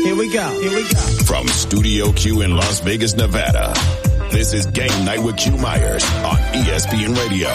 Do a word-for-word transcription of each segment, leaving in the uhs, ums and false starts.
Here we go. Here we go. From Studio Q in Las Vegas, Nevada, this is Game Night with Q Myers on E S P N Radio.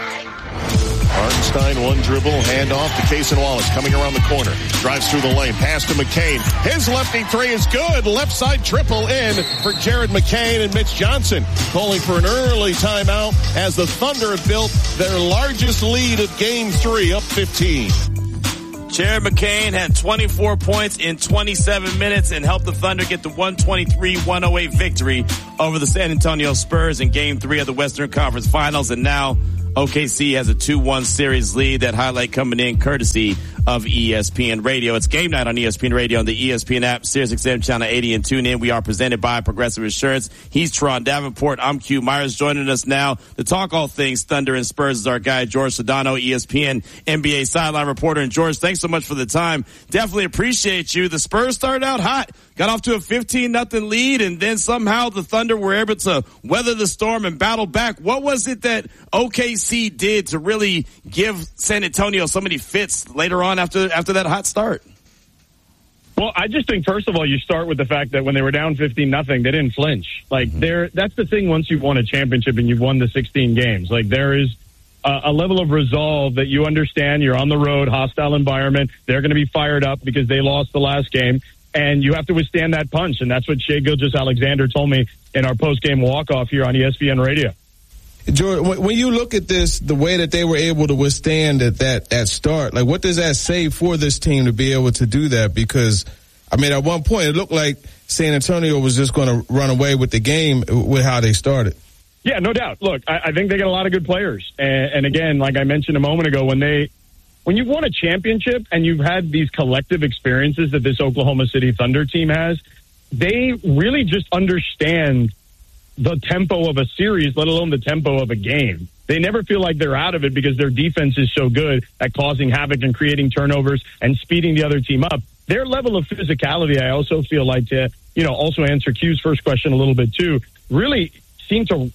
Hartenstein, one dribble, handoff to Cason Wallace, coming around the corner. Drives through the lane, pass to McCain. His lefty three is good. Left side triple in for Jared McCain, and Mitch Johnson calling for an early timeout as the Thunder have built their largest lead of game three, up fifteen. Jared McCain had twenty-four points in twenty-seven minutes and helped the Thunder get the one twenty-three one oh eight victory over the San Antonio Spurs in game three of the Western Conference Finals. And now O K C has a two one series lead. That highlight coming in courtesy of E S P N Radio. It's Game Night on E S P N Radio on the E S P N app, Sirius X M Channel eighty, and tune in. We are presented by Progressive Insurance. He's Teron Davenport. I'm Q Myers. Joining us now to talk all things Thunder and Spurs is our guy, George Sedano, E S P N N B A sideline reporter. And George, thanks so much for the time. Definitely appreciate you. The Spurs started out hot, got off to a fifteen nothing lead, and then somehow the Thunder were able to weather the storm and battle back. What was it that O K C did to really give San Antonio so many fits later on after after that hot start? Well, I just think, first of all, you start with the fact that when they were down fifteen nothing, they didn't flinch. Like, mm-hmm. they're, that's the thing once you've won a championship and you've won the sixteen games. Like, there is a, a level of resolve that you understand. You're on the road, hostile environment. They're going to be fired up because they lost the last game. And you have to withstand that punch. And that's what Shai Gilgeous-Alexander told me in our post-game walk-off here on E S P N Radio. George, when you look at this, the way that they were able to withstand at that at start, like what does that say for this team to be able to do that? Because, I mean, at one point it looked like San Antonio was just going to run away with the game with how they started. Yeah, no doubt. Look, I, I think they got a lot of good players. And, and again, like I mentioned a moment ago, when they when you've won a championship and you've had these collective experiences that this Oklahoma City Thunder team has, they really just understand the tempo of a series, let alone the tempo of a game. They never feel like they're out of it because their defense is so good at causing havoc and creating turnovers and speeding the other team up. Their level of physicality, I also feel like, to, you know, also answer Q's first question a little bit too, really seem to,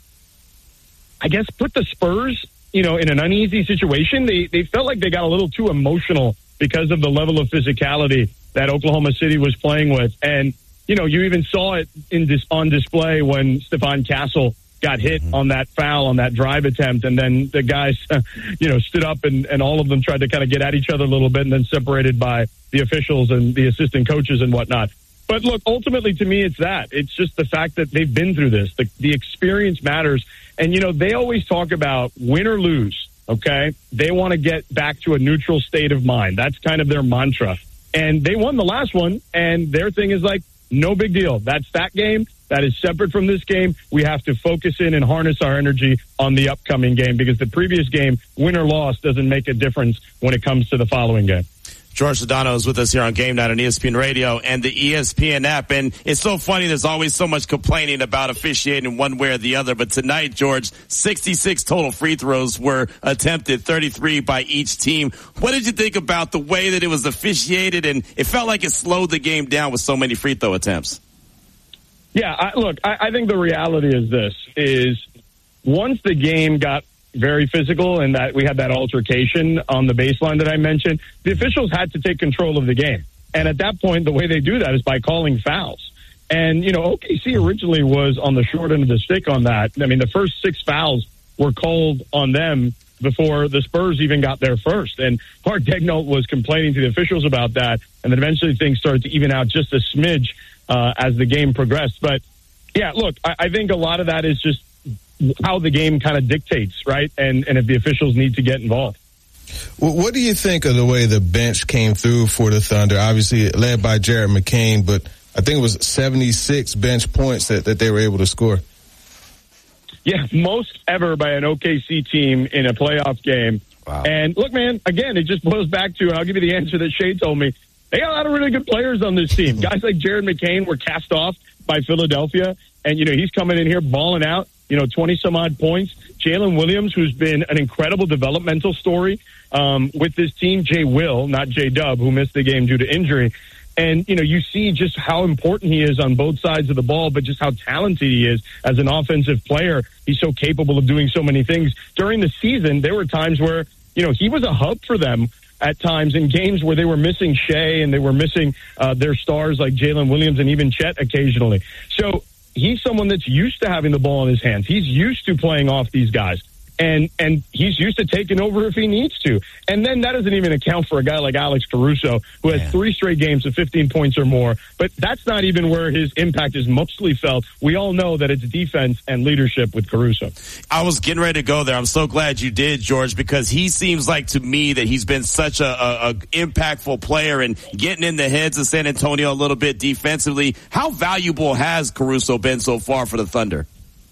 I guess, put the Spurs, you know, in an uneasy situation. They they felt like they got a little too emotional because of the level of physicality that Oklahoma City was playing with. And you know, you even saw it in dis- on display when Stephon Castle got hit mm-hmm. on that foul, on that drive attempt, and then the guys, uh, you know, stood up and, and all of them tried to kind of get at each other a little bit and then separated by the officials and the assistant coaches and whatnot. But look, ultimately to me, it's that. It's just the fact that they've been through this. The, the experience matters. And, you know, they always talk about win or lose, okay? They want to get back to a neutral state of mind. That's kind of their mantra. And they won the last one, and their thing is like, no big deal. That's that game. That is separate from this game. We have to focus in and harness our energy on the upcoming game because the previous game, win or loss, doesn't make a difference when it comes to the following game. George Sedano is with us here on Game Night on E S P N Radio and the E S P N app. And it's so funny, there's always so much complaining about officiating one way or the other. But tonight, George, sixty-six total free throws were attempted, thirty-three by each team. What did you think about the way that it was officiated? And it felt like it slowed the game down with so many free throw attempts. Yeah, I, look, I, I think the reality is this, is once the game got very physical and that we had that altercation on the baseline that I mentioned, the officials had to take control of the game. And at that point, the way they do that is by calling fouls. And, you know, O K C originally was on the short end of the stick on that. I mean, the first six fouls were called on them before the Spurs even got there first. And Mark Daigneault was complaining to the officials about that. And then eventually things started to even out just a smidge uh, as the game progressed. But, yeah, look, I, I think a lot of that is just how the game kind of dictates, right? And and if the officials need to get involved. Well, what do you think of the way the bench came through for the Thunder? Obviously led by Jared McCain, but I think it was seventy-six bench points that, that they were able to score. Yeah, most ever by an O K C team in a playoff game. Wow. And look, man, again, it just boils back to, and I'll give you the answer that Shai told me, they got a lot of really good players on this team. Guys like Jared McCain were cast off by Philadelphia, and, you know, he's coming in here balling out. You know, twenty-some-odd points. Jalen Williams, who's been an incredible developmental story um, with this team. Jay Will, not J-Dub, who missed the game due to injury. And, you know, you see just how important he is on both sides of the ball, but just how talented he is as an offensive player. He's so capable of doing so many things. During the season, there were times where, you know, he was a hub for them at times in games where they were missing Shea and they were missing uh, their stars like Jalen Williams and even Chet occasionally. So he's someone that's used to having the ball in his hands. He's used to playing off these guys. And and he's used to taking over if he needs to. And then that doesn't even account for a guy like Alex Caruso, who has yeah. three straight games of fifteen points or more. But that's not even where his impact is mostly felt. We all know that it's defense and leadership with Caruso. I was getting ready to go there. I'm so glad you did, George, because he seems like to me that he's been such a, a, a impactful player and getting in the heads of San Antonio a little bit defensively. How valuable has Caruso been so far for the Thunder?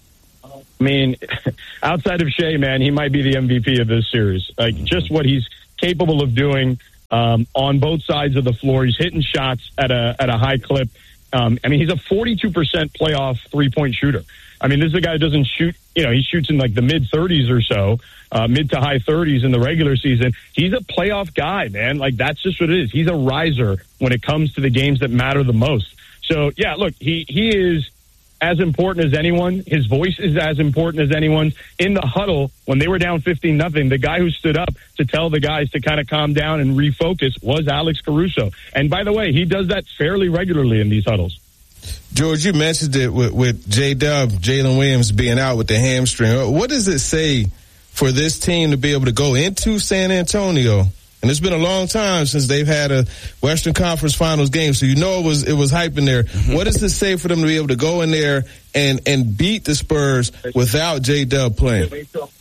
I mean, outside of Shea, man, he might be the M V P of this series. Like, just what he's capable of doing um, on both sides of the floor. He's hitting shots at a at a high clip. Um, I mean, he's a forty-two percent playoff three-point shooter. I mean, this is a guy who doesn't shoot, you know, he shoots in like the mid-thirties or so, uh, mid to high thirties in the regular season. He's a playoff guy, man. Like, that's just what it is. He's a riser when it comes to the games that matter the most. So, yeah, look, he, he is as important as anyone. His voice is as important as anyone's. In the huddle, when they were down fifteen nothing, the guy who stood up to tell the guys to kind of calm down and refocus was Alex Caruso. And by the way, he does that fairly regularly in these huddles. George, you mentioned it with, with J-Dub, Jalen Williams being out with the hamstring. What does it say for this team to be able to go into San Antonio? And it's been a long time since they've had a Western Conference Finals game, so you know it was it was hype in there. Mm-hmm. What does it say for them to be able to go in there and, and beat the Spurs without J-Dub playing?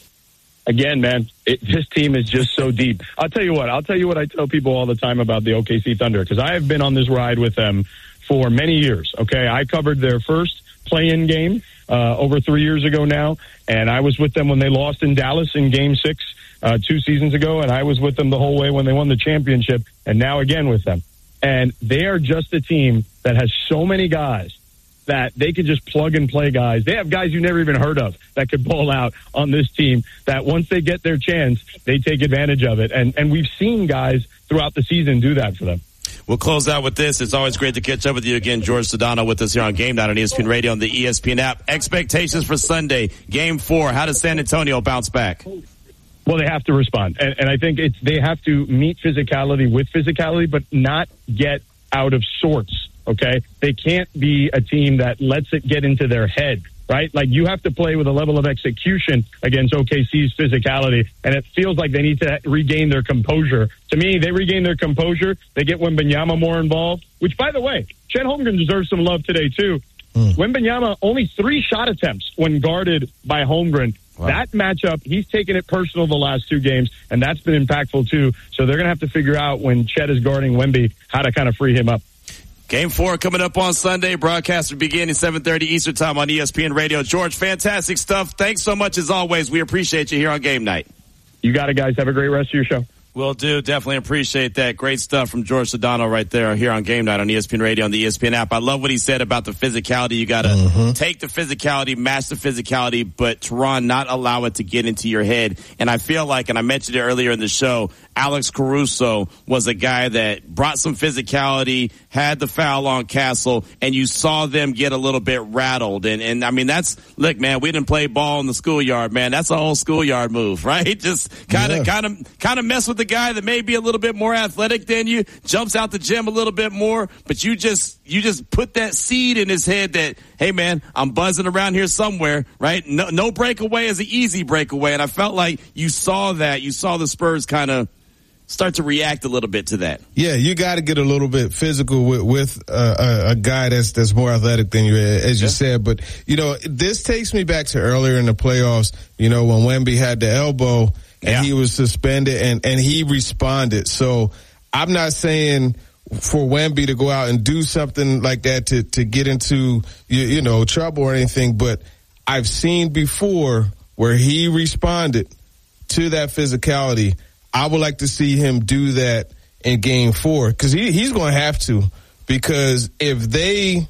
Again, man, it, this team is just so deep. I'll tell you what. I'll tell you what I tell people all the time about the O K C Thunder, because I have been on this ride with them for many years, okay? I covered their first play-in game uh, over three years ago now, and I was with them when they lost in Dallas in Game six. Uh, two seasons ago, and I was with them the whole way when they won the championship, and now again with them. And they are just a team that has so many guys that they can just plug and play guys. They have guys you never even heard of that could ball out on this team, that once they get their chance, they take advantage of it. And and we've seen guys throughout the season do that for them. We'll close out with this. It's always great to catch up with you again, George Sedano, with us here on Game Night on E S P N Radio and the E S P N app. Expectations for Sunday, Game four. How does San Antonio bounce back? Well, they have to respond. And, and I think it's they have to meet physicality with physicality, but not get out of sorts, okay? They can't be a team that lets it get into their head, right? Like, you have to play with a level of execution against O K C's physicality, and it feels like they need to regain their composure. To me, they regain their composure. They get Wembanyama more involved, which, by the way, Chet Holmgren deserves some love today, too. Mm. Wembanyama, only three shot attempts when guarded by Holmgren. Wow. That matchup, he's taken it personal the last two games, and that's been impactful, too. So they're going to have to figure out when Chet is guarding Wemby how to kind of free him up. Game four coming up on Sunday. Broadcast will begin at seven thirty Eastern Time on E S P N Radio. George, fantastic stuff. Thanks so much as always. We appreciate you here on Game Night. You got it, guys. Have a great rest of your show. Will do. Definitely appreciate that. Great stuff from George Sedano right there here on Game Night on E S P N Radio and the E S P N app. I love what he said about the physicality. You got to mm-hmm. take the physicality, match the physicality, but Teron, not allow it to get into your head. And I feel like, and I mentioned it earlier in the show, Alex Caruso was a guy that brought some physicality, had the foul on Castle, and you saw them get a little bit rattled. And, and I mean, that's, look, man, we didn't play ball in the schoolyard, man. That's a whole schoolyard move, right? Just kind of, kind of, kind of mess with the guy that may be a little bit more athletic than you, jumps out the gym a little bit more, but you just, you just put that seed in his head that, hey man, I'm buzzing around here somewhere, right? No, no breakaway is an easy breakaway. And I felt like you saw that, you saw the Spurs kind of start to react a little bit to that. Yeah, you got to get a little bit physical with, with uh, a, a guy that's that's more athletic than you, as you yeah. said. But, you know, this takes me back to earlier in the playoffs, you know, when Wemby had the elbow and yeah. he was suspended and, and he responded. So I'm not saying for Wemby to go out and do something like that to, to get into, you, you know, trouble or anything, but I've seen before where he responded to that physicality. I would like to see him do that in game four because he, he's going to have to, because if they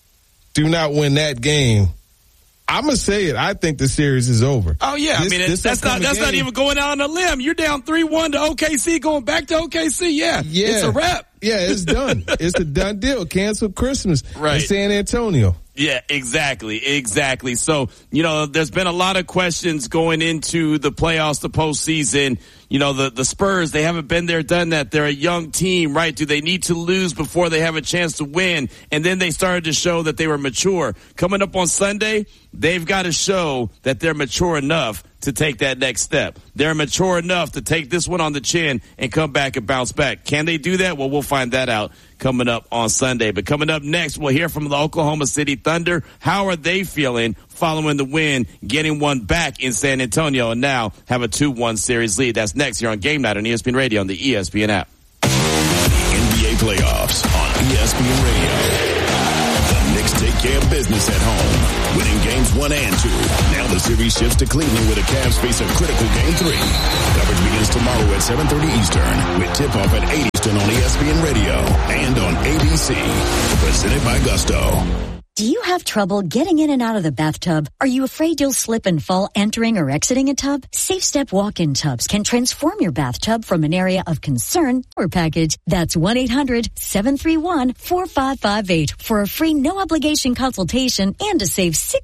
do not win that game, I'm going to say it, I think the series is over. Oh, yeah. This, I mean, that's not that's game, not even going out on a limb. You're down three one to O K C, going back to O K C. Yeah, yeah. It's a wrap. Yeah, it's done. It's a done deal. Cancel Christmas right. in San Antonio. Yeah, exactly, exactly. So, you know, there's been a lot of questions going into the playoffs, the postseason. You know, the, the Spurs, they haven't been there, done that. They're a young team, right? Do they need to lose before they have a chance to win? And then they started to show that they were mature. Coming up on Sunday, they've got to show that they're mature enough to take that next step. They're mature enough to take this one on the chin and come back and bounce back. Can they do that? Well, we'll find that out coming up on Sunday. But coming up next, we'll hear from the Oklahoma City Thunder. How are they feeling following the win, getting one back in San Antonio, and now have a two one series lead? That's next here on Game Night on E S P N Radio and the E S P N app. N B A playoffs on E S P N Radio. The Knicks take care of business at home, winning games one and two. Now the series shifts to Cleveland with the Cavs face a critical game three. Coverage begins tomorrow at seven thirty Eastern with tip-off at eight Eastern on E S P N Radio and on A B C. Presented by Gusto. Do you have trouble getting in and out of the bathtub? Are you afraid you'll slip and fall entering or exiting a tub? Safe Step walk-in tubs can transform your bathtub from an area of concern or package. That's one eight hundred seven three one four five five eight for a free no-obligation consultation and to save six